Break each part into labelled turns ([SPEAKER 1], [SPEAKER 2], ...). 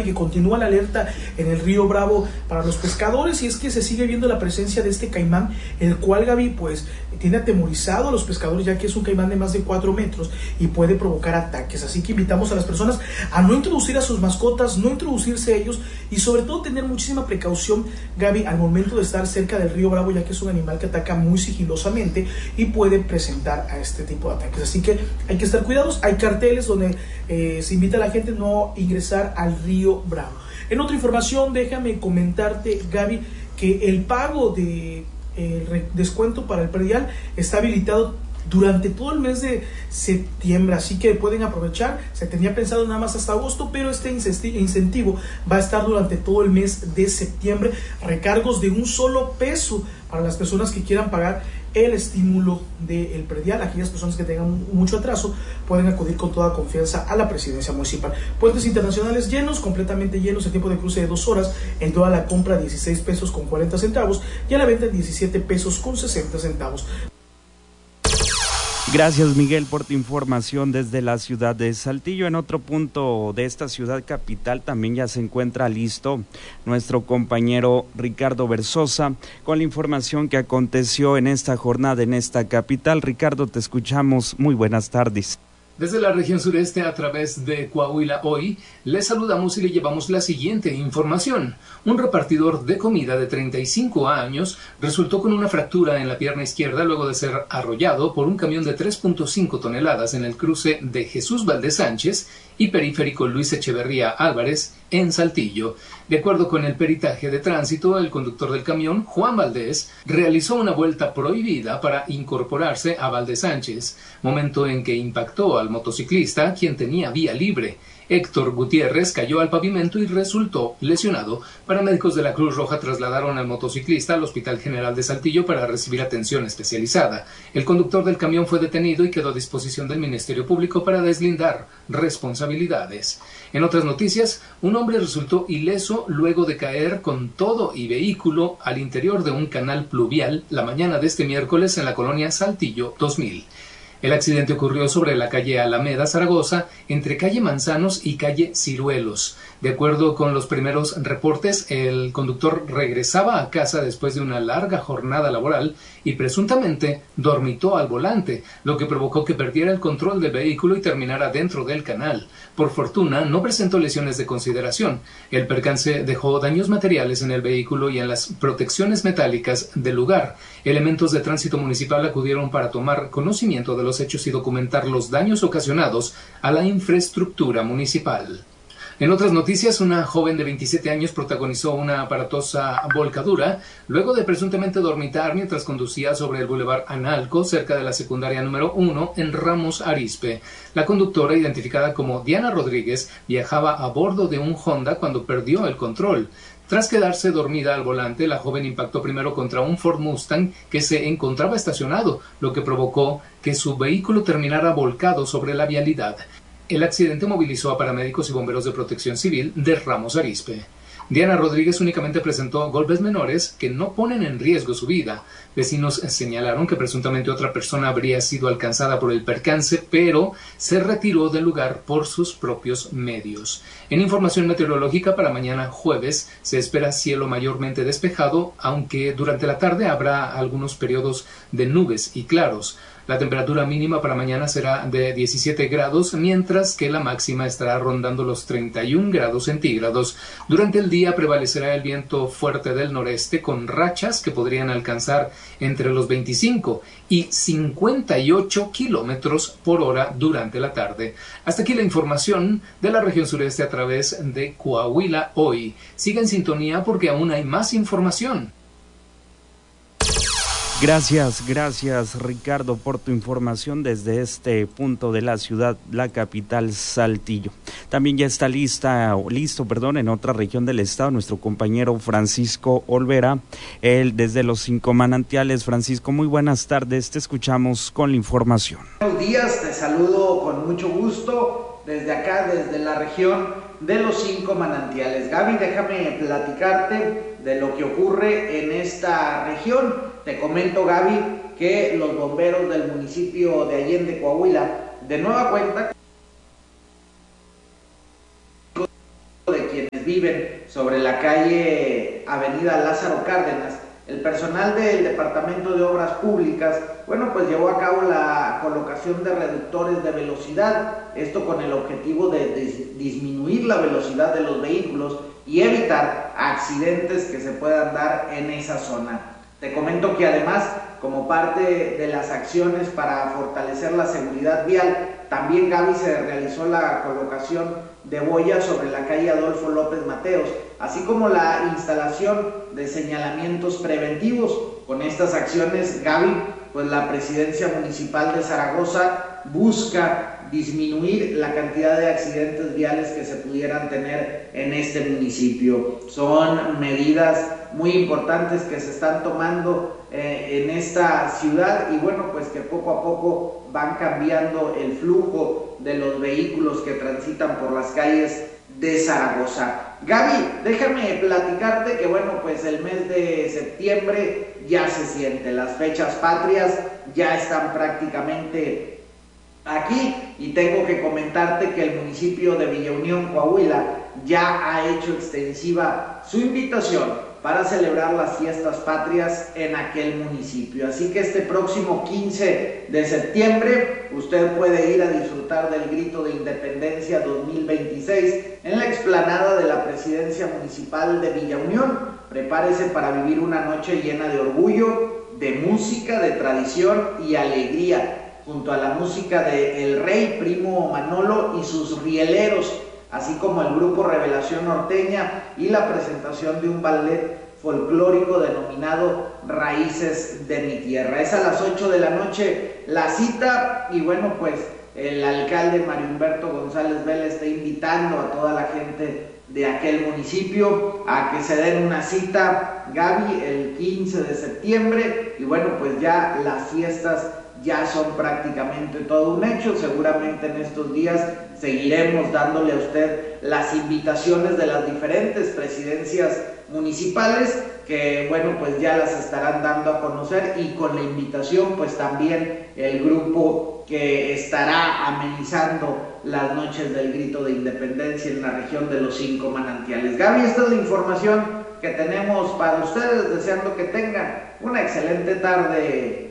[SPEAKER 1] Gaby, que continúa la alerta en el río Bravo para los pescadores, y es que se sigue viendo la presencia de este caimán, el cual, Gaby, pues tiene atemorizado a los pescadores, ya que es un caimán de más de 4 metros y puede provocar ataques. Así que invitamos a las personas a no introducir a sus mascotas, no introducirse a ellos, y sobre todo tener muchísima precaución, Gaby, al momento de estar cerca del río Bravo, ya que es un animal que ataca muy sigilosamente y puede presentar a este tipo de ataques. Así que hay que estar cuidados. Hay carteles donde se invita a la gente a no ingresar al río Bravo. En otra información, déjame comentarte, Gaby, que el pago de descuento para el predial está habilitado durante todo el mes de septiembre, así que pueden aprovechar. Se tenía pensado nada más hasta agosto, pero este incentivo va a estar durante todo el mes de septiembre. Recargos de un solo peso para las personas que quieran pagar el estímulo del predial. Aquellas personas que tengan mucho atraso pueden acudir con toda confianza a la presidencia municipal. Puentes internacionales llenos, completamente llenos, el tiempo de cruce de 2 horas, el dólar a la compra 16 pesos con 40 centavos y a la venta 17 pesos con 60 centavos.
[SPEAKER 2] Gracias, Miguel, por tu información desde la ciudad de Saltillo. En otro punto de esta ciudad capital también ya se encuentra listo nuestro compañero Ricardo Versosa con la información que aconteció en esta jornada en esta capital. Ricardo, te escuchamos. Muy buenas tardes.
[SPEAKER 3] Desde la región sureste, a través de Coahuila Hoy, le saludamos y le llevamos la siguiente información. Un repartidor de comida de 35 años resultó con una fractura en la pierna izquierda luego de ser arrollado por un camión de 3.5 toneladas en el cruce de Jesús Valdés Sánchez y Periférico Luis Echeverría Álvarez en Saltillo. De acuerdo con el peritaje de tránsito, el conductor del camión, Juan Valdés, realizó una vuelta prohibida para incorporarse a Valdés Sánchez, momento en que impactó al motociclista, quien tenía vía libre. Héctor Gutiérrez cayó al pavimento y resultó lesionado. Paramédicos de la Cruz Roja trasladaron al motociclista al Hospital General de Saltillo para recibir atención especializada. El conductor del camión fue detenido y quedó a disposición del Ministerio Público para deslindar responsabilidades. En otras noticias, un hombre resultó ileso luego de caer con todo y vehículo al interior de un canal pluvial la mañana de este miércoles en la colonia Saltillo 2000. El accidente ocurrió sobre la calle Alameda, Zaragoza, entre calle Manzanos y calle Ciruelos. De acuerdo con los primeros reportes, el conductor regresaba a casa después de una larga jornada laboral y presuntamente dormitó al volante, lo que provocó que perdiera el control del vehículo y terminara dentro del canal. Por fortuna, no presentó lesiones de consideración. El percance dejó daños materiales en el vehículo y en las protecciones metálicas del lugar. Elementos de tránsito municipal acudieron para tomar conocimiento de los hechos y documentar los daños ocasionados a la infraestructura municipal. En otras noticias, una joven de 27 años protagonizó una aparatosa volcadura luego de presuntamente dormitar mientras conducía sobre el Boulevard Analco, cerca de la secundaria número 1 en Ramos Arizpe. La conductora, identificada como Diana Rodríguez, viajaba a bordo de un Honda cuando perdió el control. Tras quedarse dormida al volante, la joven impactó primero contra un Ford Mustang que se encontraba estacionado, lo que provocó que su vehículo terminara volcado sobre la vialidad. El accidente movilizó a paramédicos y bomberos de protección civil de Ramos Arizpe. Diana Rodríguez únicamente presentó golpes menores que no ponen en riesgo su vida. Vecinos señalaron que presuntamente otra persona habría sido alcanzada por el percance, pero se retiró del lugar por sus propios medios. En información meteorológica, para mañana jueves se espera cielo mayormente despejado, aunque durante la tarde habrá algunos periodos de nubes y claros. La temperatura mínima para mañana será de 17 grados, mientras que la máxima estará rondando los 31 grados centígrados. Durante el día prevalecerá el viento fuerte del noreste, con rachas que podrían alcanzar entre los 25 y 58 kilómetros por hora durante la tarde. Hasta aquí la información de la región sureste a través de Coahuila Hoy. Siga en sintonía porque aún hay más información.
[SPEAKER 2] Gracias Ricardo por tu información desde este punto de la ciudad, la capital Saltillo. También ya está listo, en otra región del estado, nuestro compañero Francisco Olvera, él desde los 5 manantiales. Francisco, muy buenas tardes, te escuchamos con la información.
[SPEAKER 4] Buenos días, te saludo con mucho gusto desde acá, desde la región de los 5 manantiales. Gaby, déjame platicarte de lo que ocurre en esta región. Te comento, Gaby, que los bomberos del municipio de Allende, Coahuila, de nueva cuenta, de quienes quienes viven sobre la calle Avenida Lázaro Cárdenas, el personal del Departamento de Obras Públicas, pues llevó a cabo la colocación de reductores de velocidad, esto con el objetivo de disminuir la velocidad de los vehículos y evitar accidentes que se puedan dar en esa zona. Te comento que además, como parte de las acciones para fortalecer la seguridad vial, también, Gaby, se realizó la colocación de boyas sobre la calle Adolfo López Mateos, así como la instalación de señalamientos preventivos. Con estas acciones, Gaby, pues la Presidencia Municipal de Zaragoza busca disminuir la cantidad de accidentes viales que se pudieran tener en este municipio. Son medidas muy importantes que se están tomando en esta ciudad y pues que poco a poco van cambiando el flujo de los vehículos que transitan por las calles de Zaragoza. Gaby, déjame platicarte que pues el mes de septiembre ya se siente, las fechas patrias ya están prácticamente aquí y tengo que comentarte que el municipio de Villa Unión, Coahuila, ya ha hecho extensiva su invitación para celebrar las fiestas patrias en aquel municipio. Así que este próximo 15 de septiembre usted puede ir a disfrutar del Grito de Independencia 2026 en la explanada de la Presidencia Municipal de Villa Unión. Prepárese para vivir una noche llena de orgullo, de música, de tradición y alegría, junto a la música de El Rey Primo Manolo y sus rieleros, así como el grupo Revelación Norteña y la presentación de un ballet folclórico denominado Raíces de mi Tierra. Es a las 8 de la noche la cita y pues el alcalde Mario Humberto González Vélez está invitando a toda la gente de aquel municipio a que se den una cita, Gaby, el 15 de septiembre y pues ya las fiestas ya son prácticamente todo un hecho. Seguramente en estos días seguiremos dándole a usted las invitaciones de las diferentes presidencias municipales que pues ya las estarán dando a conocer y con la invitación también el grupo que estará amenizando las noches del Grito de Independencia en la región de los 5 manantiales. Gaby, esta es la información que tenemos para ustedes, deseando que tengan una excelente tarde.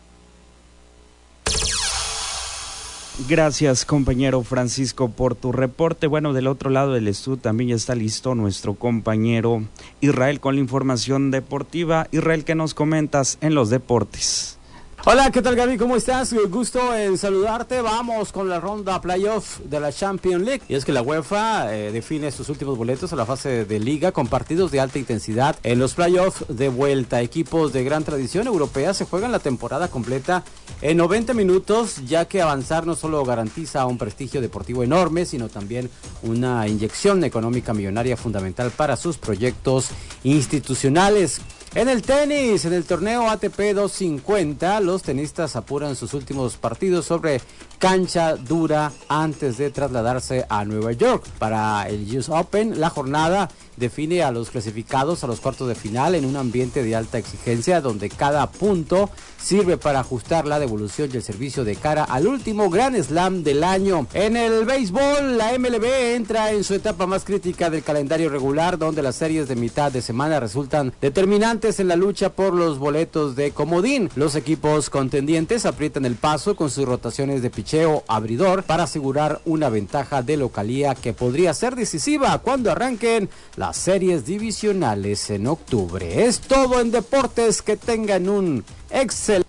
[SPEAKER 2] Gracias, compañero Francisco, por tu reporte. Del otro lado del estudio también ya está listo nuestro compañero Israel con la información deportiva. Israel, ¿qué nos comentas en los deportes?
[SPEAKER 5] Hola, ¿qué tal, Gaby? ¿Cómo estás? Gusto en saludarte. Vamos con la ronda playoff de la Champions League. Y es que la UEFA define sus últimos boletos a la fase de liga con partidos de alta intensidad en los playoffs de vuelta. Equipos de gran tradición europea se juegan la temporada completa en 90 minutos, ya que avanzar no solo garantiza un prestigio deportivo enorme, sino también una inyección económica millonaria fundamental para sus proyectos institucionales. En el tenis, en el torneo ATP 250, los tenistas apuran sus últimos partidos sobre cancha dura antes de trasladarse a Nueva York. Para el US Open, la jornada define a los clasificados a los cuartos de final en un ambiente de alta exigencia donde cada punto sirve para ajustar la devolución y el servicio de cara al último Grand Slam del año. En el béisbol, la MLB entra en su etapa más crítica del calendario regular, donde las series de mitad de semana resultan determinantes en la lucha por los boletos de comodín. Los equipos contendientes aprietan el paso con sus rotaciones de picheo abridor para asegurar una ventaja de localía que podría ser decisiva cuando arranquen las series divisionales en octubre. Es todo en deportes, que tengan un excelente.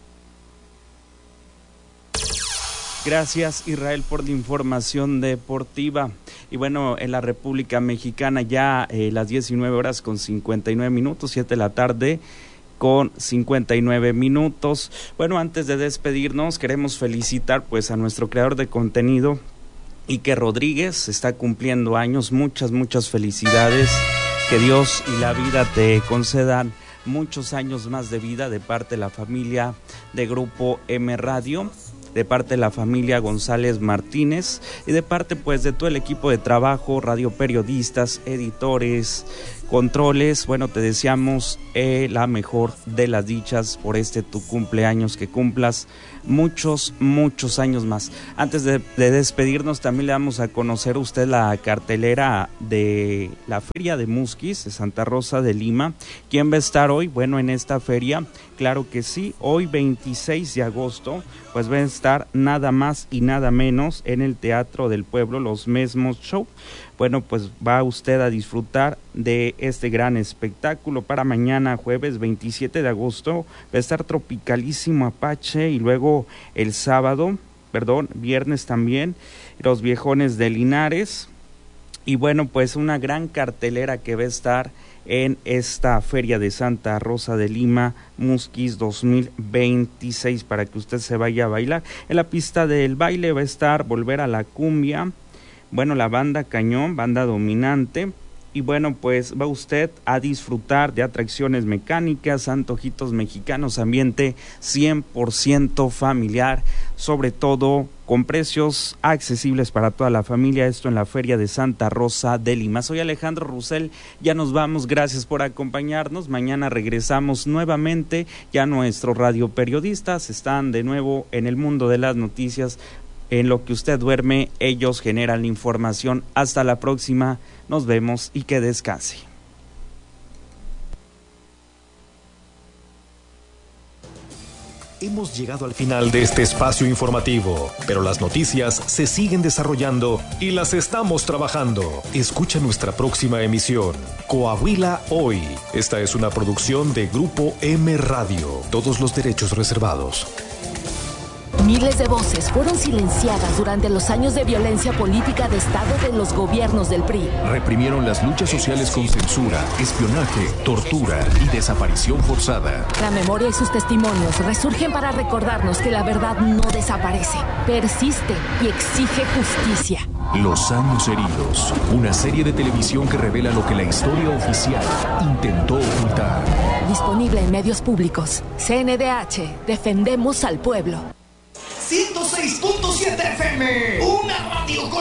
[SPEAKER 2] Gracias, Israel, por la información deportiva. Y en la República Mexicana ya las 19 horas con 59 minutos, 7 de la tarde con 59 minutos. Antes de despedirnos, queremos felicitar a nuestro creador de contenido, Ike Rodríguez. Está cumpliendo años. Muchas felicidades. Que Dios y la vida te concedan muchos años más de vida de parte de la familia de Grupo M Radio, de parte de la familia González Martínez y de parte de todo el equipo de trabajo, radioperiodistas, editores, controles. Bueno, te deseamos la mejor de las dichas por tu cumpleaños, que cumplas muchos años más. Antes de despedirnos, también le damos a conocer a usted la cartelera de la Feria de Musquis de Santa Rosa de Lima. ¿Quién va a estar hoy? Bueno, en esta feria, claro que sí, hoy 26 de agosto, pues va a estar nada más y nada menos en el Teatro del Pueblo, Los Mesmos Show. Bueno, pues va usted a disfrutar de este gran espectáculo. Para mañana, jueves 27 de agosto, va a estar Tropicalísimo Apache, y luego el viernes también, Los Viejones de Linares. Y bueno, pues una gran cartelera que va a estar en esta Feria de Santa Rosa de Lima, Musquis 2026, para que usted se vaya a bailar. En la pista del baile va a estar Volver a la Cumbia, bueno, la banda Cañón, banda dominante. Y bueno, pues va usted a disfrutar de atracciones mecánicas, antojitos mexicanos, ambiente 100% familiar, sobre todo con precios accesibles para toda la familia. Esto en la Feria de Santa Rosa de Lima. Soy Alejandro Russell, ya nos vamos, gracias por acompañarnos. Mañana regresamos nuevamente, ya nuestros radioperiodistas están de nuevo en el mundo de las noticias. En lo que usted duerme, ellos generan la información. Hasta la próxima, nos vemos y que descanse.
[SPEAKER 6] Hemos llegado al final de este espacio informativo, pero las noticias se siguen desarrollando y las estamos trabajando. Escucha nuestra próxima emisión, Coahuila Hoy. Esta es una producción de Grupo M Radio. Todos los derechos reservados.
[SPEAKER 7] Miles de voces fueron silenciadas durante los años de violencia política de Estado de los gobiernos del PRI.
[SPEAKER 6] Reprimieron las luchas sociales con censura, espionaje, tortura y desaparición forzada.
[SPEAKER 7] La memoria y sus testimonios resurgen para recordarnos que la verdad no desaparece, persiste y exige justicia.
[SPEAKER 6] Los años heridos, una serie de televisión que revela lo que la historia oficial intentó ocultar.
[SPEAKER 7] Disponible en medios públicos. CNDH, defendemos al pueblo.
[SPEAKER 8] 106.7 FM, una radio con